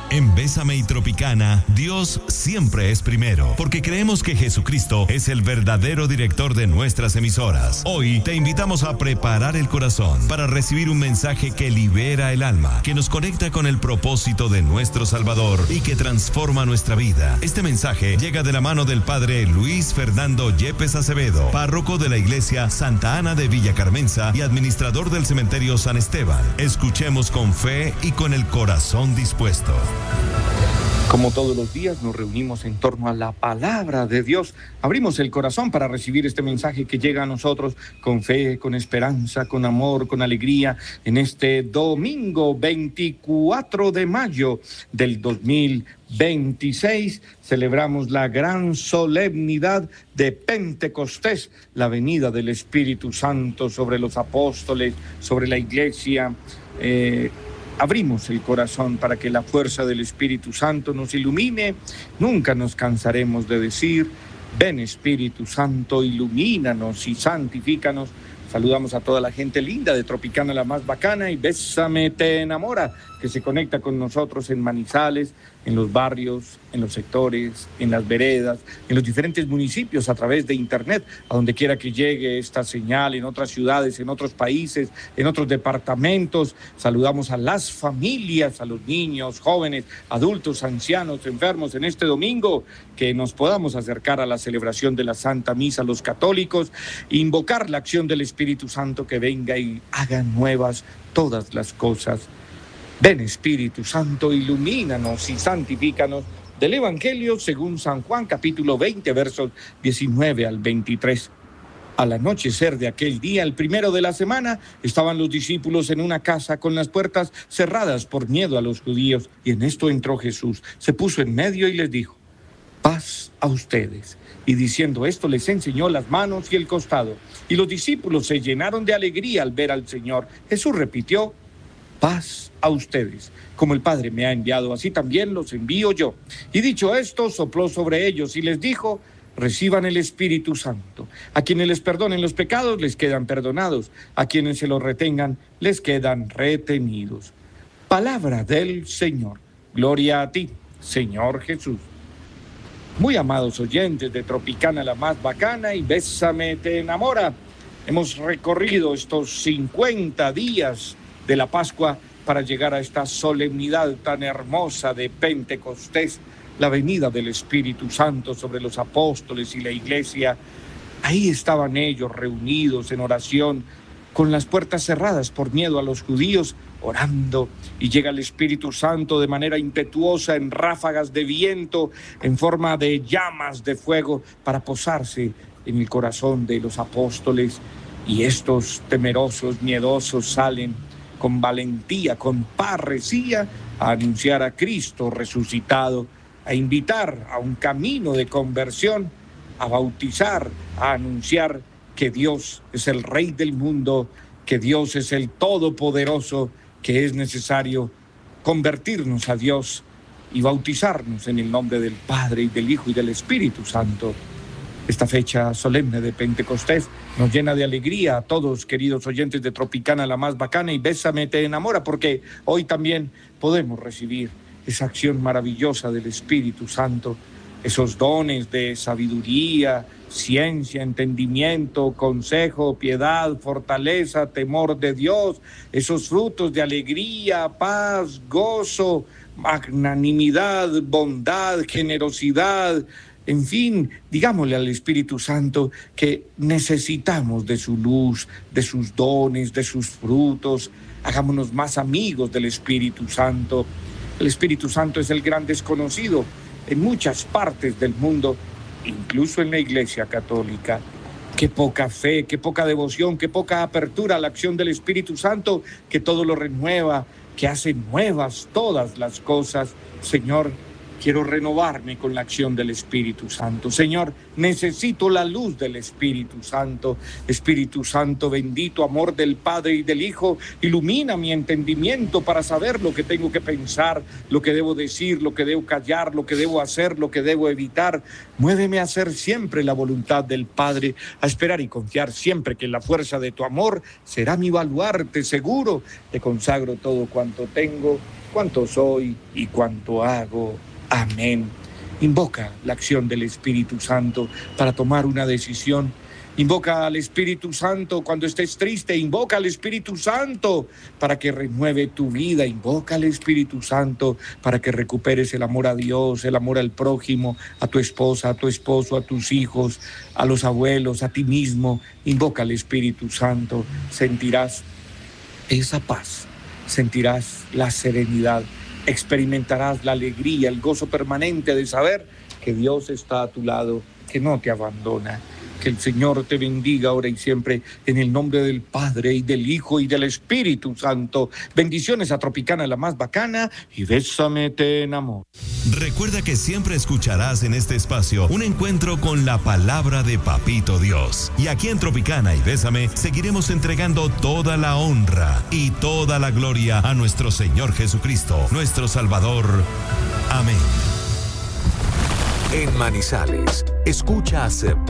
En Bésame y Tropicana, Dios siempre es primero, porque creemos que Jesucristo es el verdadero director de nuestras emisoras. Hoy te invitamos a preparar el corazón para recibir un mensaje que libera el alma, que nos conecta con el propósito de nuestro Salvador y que transforma nuestra vida. Este mensaje llega de la mano del Padre Luis Fernando Yepes Acevedo, párroco de la Iglesia Santa Ana de Villa Carmenza y administrador del Cementerio San Esteban. Escuchemos con fe y con el corazón dispuesto. Como todos los días nos reunimos en torno a la palabra de Dios. Abrimos el corazón para recibir este mensaje que llega a nosotros con fe, con esperanza, con amor, con alegría. En este domingo 24 de mayo del 2026 celebramos la gran solemnidad de Pentecostés, la venida del Espíritu Santo sobre los apóstoles, sobre la iglesia. Abrimos el corazón para que la fuerza del Espíritu Santo nos ilumine. Nunca nos cansaremos de decir: ven Espíritu Santo, ilumínanos y santifícanos. Saludamos a toda la gente linda de Tropicana la más bacana y Bésame te enamora, que se conecta con nosotros en Manizales, en los barrios, en los sectores, en las veredas, en los diferentes municipios a través de internet, a donde quiera que llegue esta señal, en otras ciudades, en otros países, en otros departamentos. Saludamos a las familias, a los niños, jóvenes, adultos, ancianos, enfermos en este domingo, que nos podamos acercar a la celebración de la Santa Misa, los católicos, e invocar la acción del Espíritu Santo que venga y haga nuevas todas las cosas. Ven Espíritu Santo, ilumínanos y santifícanos. Del Evangelio según San Juan, capítulo 20, versos 19 al 23. Al anochecer de aquel día, el primero de la semana, estaban los discípulos en una casa con las puertas cerradas por miedo a los judíos. Y en esto entró Jesús, se puso en medio y les dijo: paz a ustedes. Y diciendo esto, les enseñó las manos y el costado. Y los discípulos se llenaron de alegría al ver al Señor. Jesús repitió: paz a ustedes. Como el Padre me ha enviado, así también los envío yo. Y dicho esto, sopló sobre ellos y les dijo: reciban el Espíritu Santo. A quienes les perdonen los pecados, les quedan perdonados. A quienes se los retengan, les quedan retenidos. Palabra del Señor. Gloria a ti, Señor Jesús. Muy amados oyentes de Tropicana la más bacana y Bésame te enamora. Hemos recorrido estos 50 días de la Pascua para llegar a esta solemnidad tan hermosa de Pentecostés, la venida del Espíritu Santo sobre los apóstoles y la iglesia. Ahí estaban ellos reunidos en oración, con las puertas cerradas por miedo a los judíos, orando, y llega el Espíritu Santo de manera impetuosa en ráfagas de viento, en forma de llamas de fuego, para posarse en el corazón de los apóstoles. Y estos temerosos, miedosos, salen con valentía, con parresía, a anunciar a Cristo resucitado, a invitar a un camino de conversión, a bautizar, a anunciar que Dios es el Rey del mundo, que Dios es el Todopoderoso, que es necesario convertirnos a Dios y bautizarnos en el nombre del Padre y del Hijo y del Espíritu Santo. Esta fecha solemne de Pentecostés nos llena de alegría a todos, queridos oyentes de Tropicana la más bacana y Bésame te enamora, porque hoy también podemos recibir esa acción maravillosa del Espíritu Santo, esos dones de sabiduría, ciencia, entendimiento, consejo, piedad, fortaleza, temor de Dios, esos frutos de alegría, paz, gozo, magnanimidad, bondad, generosidad. En fin, digámosle al Espíritu Santo que necesitamos de su luz, de sus dones, de sus frutos. Hagámonos más amigos del Espíritu Santo. El Espíritu Santo es el gran desconocido en muchas partes del mundo, incluso en la Iglesia Católica. Qué poca fe, qué poca devoción, qué poca apertura a la acción del Espíritu Santo, que todo lo renueva, que hace nuevas todas las cosas. Señor, Quiero renovarme con la acción del Espíritu Santo. Señor, necesito la luz del Espíritu Santo. Espíritu Santo bendito, amor del Padre y del Hijo, ilumina mi entendimiento para saber lo que tengo que pensar, lo que debo decir, lo que debo callar, lo que debo hacer, lo que debo evitar. Muéveme a hacer siempre la voluntad del Padre, a esperar y confiar siempre que la fuerza de tu amor será mi baluarte seguro. Te consagro todo cuanto tengo, cuanto soy y cuanto hago. Amén. Invoca la acción del Espíritu Santo para tomar una decisión. Invoca al Espíritu Santo cuando estés triste. Invoca al Espíritu Santo para que renueve tu vida. Invoca al Espíritu Santo para que recuperes el amor a Dios, el amor al prójimo, a tu esposa, a tu esposo, a tus hijos, a los abuelos, a ti mismo. Invoca al Espíritu Santo. Sentirás esa paz, sentirás la serenidad. Experimentarás la alegría, el gozo permanente de saber que Dios está a tu lado, que no te abandona. Que el Señor te bendiga ahora y siempre, en el nombre del Padre y del Hijo y del Espíritu Santo. Bendiciones a Tropicana, la más bacana, y bésame te enamoro. Recuerda que siempre escucharás en este espacio un encuentro con la palabra de Papito Dios. Y aquí en Tropicana y Bésame seguiremos entregando toda la honra y toda la gloria a nuestro Señor Jesucristo, nuestro Salvador. Amén. En Manizales, escucha a